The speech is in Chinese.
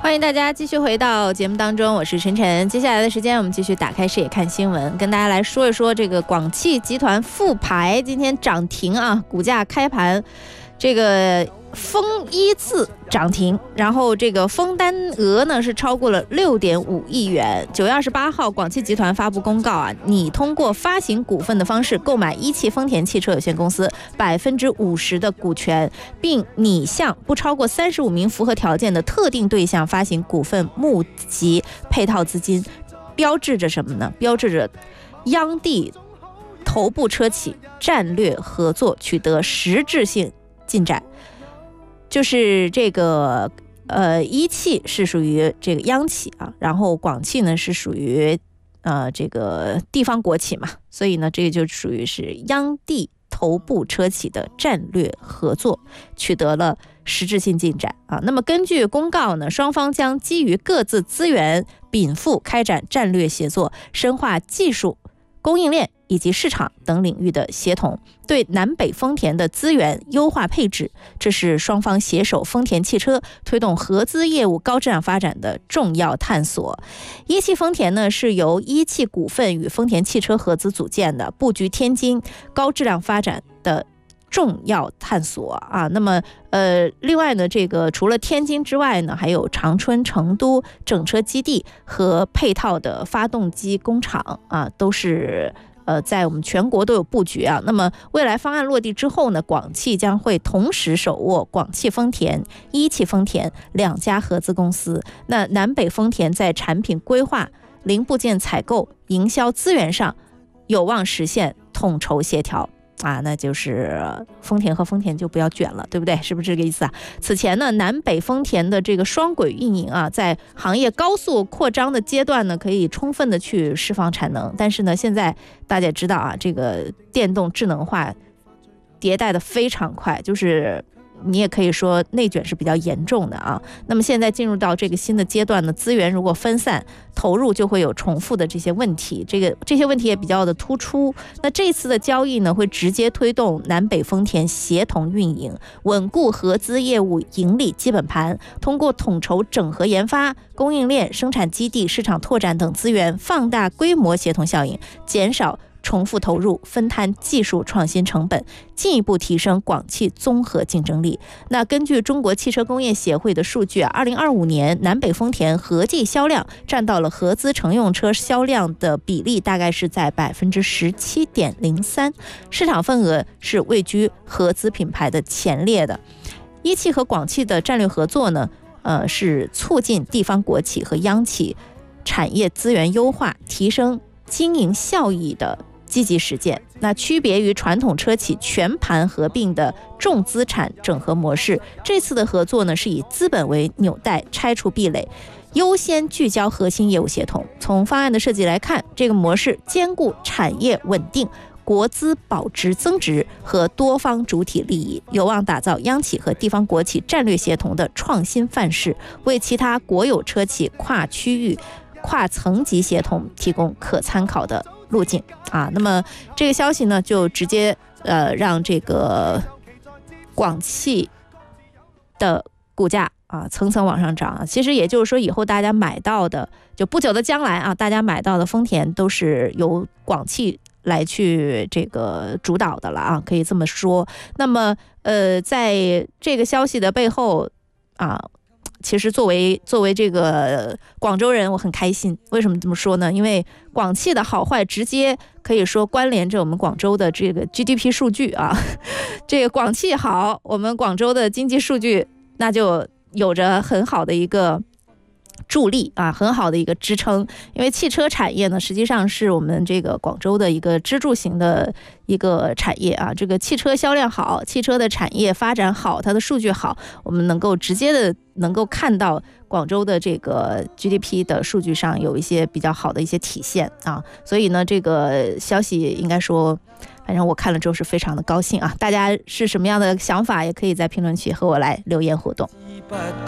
欢迎大家继续回到节目当中，我是晨晨。接下来的时间，我们继续打开视野看新闻，跟大家来说一说这个广汽集团复牌今天涨停啊，股价开盘这个丰一字涨停，然后这个封单额呢是超过了6.5亿元。9月28号，广汽集团发布公告啊，拟通过发行股份的方式购买一汽丰田汽车有限公司50%的股权，并拟向不超过35名符合条件的特定对象发行股份募集配套资金，标志着什么呢？标志着央地头部车企战略合作取得实质性进展。就是这个一汽是属于这个央企啊，然后广汽呢是属于这个地方国企嘛，所以呢这个就属于是央地头部车企的战略合作取得了实质性进展啊。那么根据公告呢，双方将基于各自资源禀赋开展战略协作，深化技术、供应链以及市场等领域的协同，对南北丰田的资源优化配置，这是双方携手丰田汽车推动合资业务高质量发展的重要探索。一汽丰田呢是由一汽股份与丰田汽车合资组建的，布局天津高质量发展的重要探索啊。那么另外呢，这个除了天津之外呢，还有长春、成都整车基地和配套的发动机工厂啊，都是在我们全国都有布局啊。那么未来方案落地之后呢，广汽将会同时手握广汽丰田、一汽丰田两家合资公司。那南北丰田在产品规划、零部件采购、营销资源上有望实现统筹协调啊，那就是丰田和丰田就不要卷了，对不对？是不是这个意思啊？此前呢，南北丰田的这个双轨运营啊，在行业高速扩张的阶段呢，可以充分的去释放产能。但是呢，现在大家知道啊，这个电动智能化迭代的非常快，就是你也可以说内卷是比较严重的啊。那么现在进入到这个新的阶段呢，资源如果分散投入，就会有重复的这些问题，这些问题也比较的突出。那这次的交易呢，会直接推动南北丰田协同运营，稳固合资业务盈利基本盘，通过统筹整合研发、供应链、生产基地、市场拓展等资源，放大规模协同效应，减少重复投入，分摊技术创新成本，进一步提升广汽综合竞争力。那根据中国汽车工业协会的数据啊，2025年南北丰田合计销量占到了合资乘用车销量的比例大概是在17.03%，市场份额是位居合资品牌的前列的。一汽和广汽的战略合作呢，是促进地方国企和央企产业资源优化，提升经营效益的积极实践。那区别于传统车企全盘合并的重资产整合模式，这次的合作呢是以资本为纽带，拆除壁垒，优先聚焦核心业务协同。从方案的设计来看，这个模式兼顾产业稳定、国资保值增值和多方主体利益，有望打造央企和地方国企战略协同的创新范式，为其他国有车企跨区域、跨层级协同提供可参考的路径啊。那么这个消息呢，就直接让这个广汽的股价啊层层往上涨啊。其实也就是说，以后大家买到的，就不久的将来啊，大家买到的丰田都是由广汽来去这个主导的了啊，可以这么说。那么在这个消息的背后啊，其实作为这个广州人，我很开心。为什么这么说呢？因为广汽的好坏直接可以说关联着我们广州的这个 GDP 数据啊。这个广汽好，我们广州的经济数据那就有着很好的一个助力啊，很好的一个支撑。因为汽车产业呢，实际上是我们这个广州的一个支柱型的一个产业啊。这个汽车销量好，汽车的产业发展好，它的数据好，我们能够直接的能够看到广州的这个 GDP 的数据上有一些比较好的一些体现啊。所以呢，这个消息应该说，反正我看了之后是非常的高兴啊。大家是什么样的想法，也可以在评论区和我来留言互动。